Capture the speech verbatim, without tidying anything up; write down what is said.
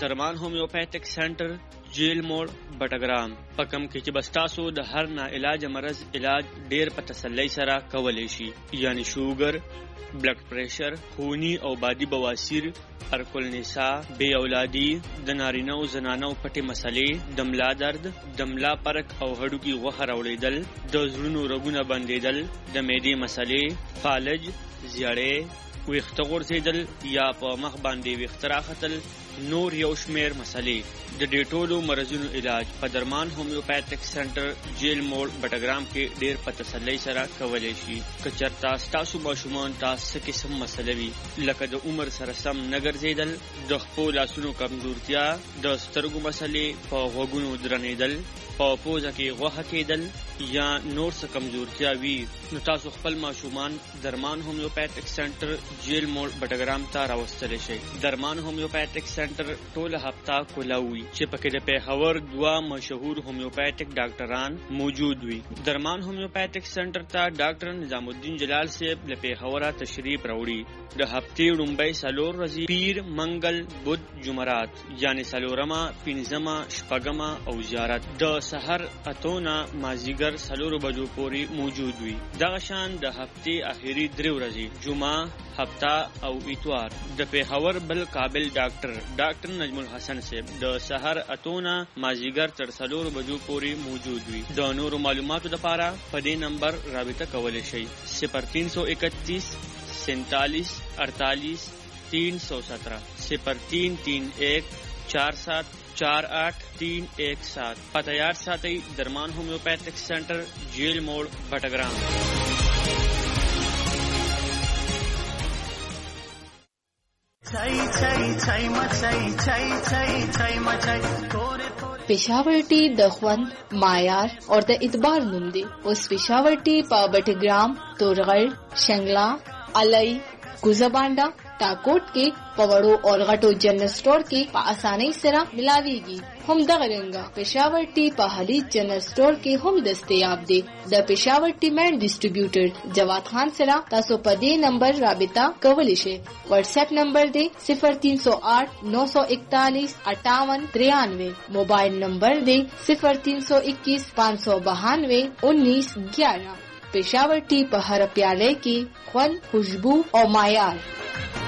درمان هومیوپیتک سنټر جیل موړ بټګرام په کم کې چې بستاسو د هر نا علاج مرض علاج ډیر په تسلی سره کولای شي، یعنی شوګر، بلډ پریشر، خونی او بادي بواسیر، ارکل نسا، بے اولادی، د نارینه او زنانو پټې مسلې، د ملا درد، د ملا پرک او هډوکي غوښه راوړېدل، د زړونو رګونه بندېدل، د معدې مسلې، فالج، زیړې، ویښته غورځېدل یا په مخ باندې ویښته راختل، نور یو شمیر مسلې. د دې ټولو مرضونو علاج په درمان هومیوپیتک سنټر جیل موړ بټګرام کې ډیر په تسلی سره کولی شي. که چېرته ستاسو ماشومان ته څه قسم مسله وي، لکه د عمر سره سم نه ګرځېدل، د خپو لاسونو کمزورتیا، د سترګو مسلې، په غوږونو درنېدل، په پوزه کې غوښه کېدل یا نور څه کمزورتیا وي، نو تاسو خپل ماشومان درمان هومیوپیتک سنټر جیل موړ بټګرام ته راوستلی شئ. درمان هومیوپیتک سنټر ټوله هفته کلاو وي چې پکې د پیښور دوه مشهور هومیوپیتک ډاکټران موجود وي. درمان هومیوپیتک سنټر ته ډاکټر نظام الدین جلال صاحب له پیښوره تشریف راوړي. د هفتې لومړۍ څلور ورځې پیر، منګل، بد، جمعرات، یعنی څلورمه، پنځمه، شپږمه او زیارت د سحر اتونه مازیګر څلورو بجو پورې موجود وي. دغه شان د هفتې اخري درې ورځې جمعه، هفته او اتوار د پیښور بل قابل ډاکټر ډاکټر نجم الحسن صاحب د سحر اتونه مازیګر تر څلورو بجو پورې موجود وي. د نورو معلوماتو لپاره په دې نمبر رابطه کولی شئ: صفر تین سو اکتیس سینتالیس اڑتالیس تین سو سترہ صفر تین تین ایک چار سات چار آٹھ تین ایک سات. پتہ یاد ساتئ: درمان هومیوپیتک سنټر جیل موړ بټګرام. پېښور ټي د خوند، معیار او د اعتبار نوم دی. اوس پېښور ټي په بټګرام، تورغړ، شنګلا، علي، کوزبانډا، ټاکوټ کې په وړو او غټو جنرل سٹور کې په اسانۍ سره ملاويږي. هم دغه رنګه پېښور ټي په هلي جنرل سٹور کې هم دستیاب دی. د پېښور ټي مین ډیسټریبیوټر جواد خان سره تاسو په دې نمبر رابطه کولی شئ. واتس اپ نمبر دی صفر تین سو آٹھ نو سو اکتالیس اٹھاون ترانوے. موبائل نمبر دی صفر تین سو اکیس پانچ سو بہانوے انیس گیارہ. پېښور ټي په هر پیاله کې خوند، خوشبو او معیار.